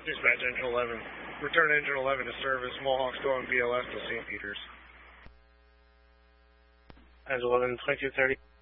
Dispatch Engine 11. Return Engine 11 to service. Mohawks going BLS to St. Peters. Engine 11, 2230.